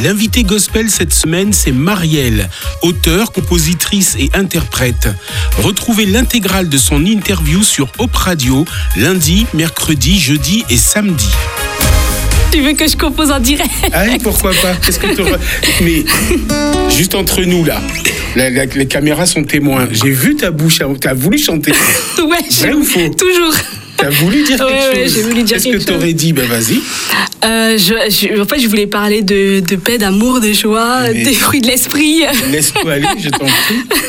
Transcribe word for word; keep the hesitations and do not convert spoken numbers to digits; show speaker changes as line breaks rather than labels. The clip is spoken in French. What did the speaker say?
L'invité gospel cette semaine, c'est Marielle, auteure, compositrice et interprète. Retrouvez l'intégrale de son interview sur Hope Radio, lundi, mercredi, jeudi et samedi.
Tu veux que je compose en direct?
Ah, pourquoi pas? Qu'est-ce que t'auras... Mais juste entre nous là, la, la, les caméras sont témoins. J'ai vu ta bouche, t'as voulu chanter.
Ouais,
Vrai ou faux?
Toujours.
T'as voulu dire quelque
ouais,
chose.
Ouais, j'ai voulu dire
Qu'est-ce
quelque
que t'aurais
chose.
dit? Ben vas-y.
Euh, je, je, en fait, je voulais parler de, de paix, d'amour, de joie,
Mais...
des fruits de l'esprit.
Laisse-toi aller, je t'en prie.